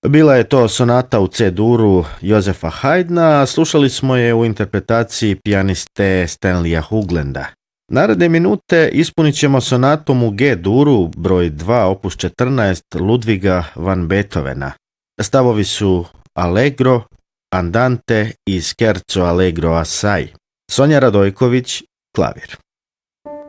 Bila je to sonata u C-duru Josefa Haydna, a slušali smo je u interpretaciji pijaniste Stanleya Hooglanda. Naredne minute ispunit ćemo sonatom u G-duru, broj 2, opus 14, Ludviga van Beethovena. Stavovi su Allegro, Andante i Scherzo Allegro assai. Sonja Radojković, klavir.